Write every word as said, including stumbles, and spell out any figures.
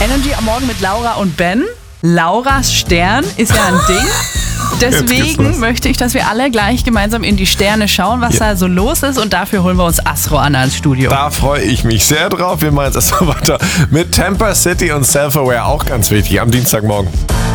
Energy am Morgen mit Laura und Ben. Lauras Stern ist ja ein Ding. Deswegen möchte ich, dass wir alle gleich gemeinsam in die Sterne schauen, was ja. da so los ist. Und dafür holen wir uns Astro Anna ins Studio. Da freue ich mich sehr drauf. Wir machen jetzt erstmal weiter mit Tampa City und Self-Aware, auch ganz wichtig, am Dienstagmorgen.